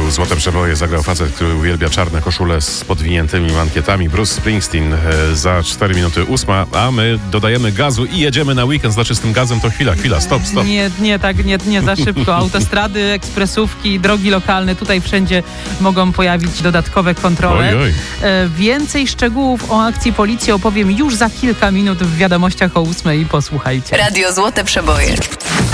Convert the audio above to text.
radiu Złote Przeboje zagrał facet, który uwielbia czarne koszule z podwiniętymi mankietami. Bruce Springsteen. Za 4 minuty 8, a my dodajemy gazu i jedziemy na weekend. Znaczy z tym gazem to chwila, stop. Nie za szybko. Autostrady, ekspresówki, drogi lokalne, tutaj wszędzie mogą pojawić dodatkowe kontrole. Oj. Więcej szczegółów o akcji policji opowiem już za kilka minut w wiadomościach o 8:00. Posłuchajcie. Radio Złote Przeboje.